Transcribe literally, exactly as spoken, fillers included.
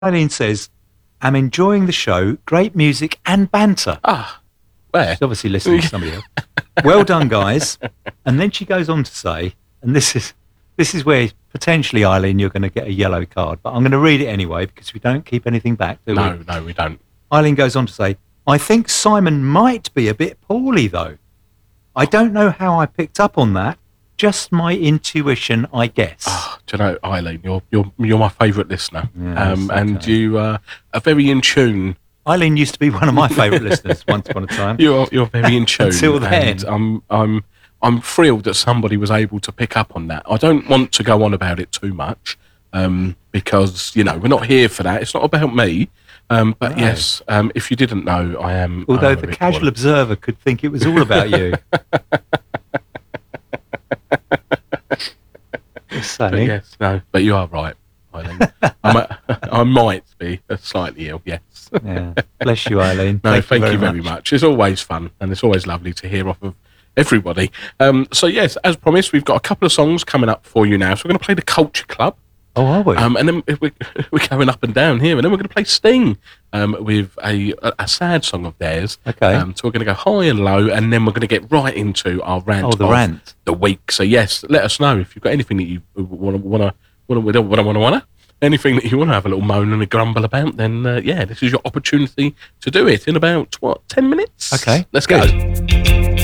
Eileen says, I'm enjoying the show, great music and banter. Ah, where? She's obviously listening to somebody else. Well done, guys. And then she goes on to say, and this is this is where potentially, Eileen, you're going to get a yellow card, but I'm going to read it anyway because we don't keep anything back, do no, we? No, we don't. Eileen goes on to say, I think Simon might be a bit poorly, though. I don't know how I picked up on that. Just my intuition, I guess. Oh, do you know, Eileen, you're you're you're my favourite listener, Yes, um, and okay. you uh, are very in tune. Eileen used to be one of my favourite listeners once upon a time. You're you're very in tune. Until then. And I'm I'm I'm thrilled that somebody was able to pick up on that. I don't want to go on about it too much, um, because you know we're not here for that. It's not about me. Um, but No. yes, um, if you didn't know, I am. Although I am a the bit casual poorly. observer could think it was all about you. Just But saying. yes, no, but you are right, Eileen. I'm a, I might be slightly ill. Yes. Yeah. Bless you, Eileen. No, thank, you very much. It's always fun, and it's always lovely to hear off of everybody. Um, so yes, as promised, we've got a couple of songs coming up for you now. So we're going to play the Culture Club. Oh, are we? Um, and then we're, we're going up and down here, and then we're going to play Sting um, with a, a, a sad song of theirs. Okay. Um, so we're going to go high and low, and then we're going to get right into our rant. Oh, the of rant. the week. So yes, let us know if you've got anything that you want to want to want to want to want to anything that you want to have a little moan and a grumble about. Then uh, yeah, this is your opportunity to do it in about what ten minutes. Okay, let's good. go.